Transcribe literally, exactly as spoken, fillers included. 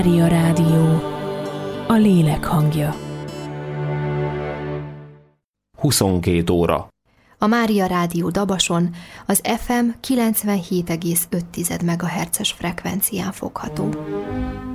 Mária Rádió, a lélek hangja. huszonkét óra. A Mária Rádió Dabason az ef em kilencvenhét egész öt megahertzes frekvencián fogható.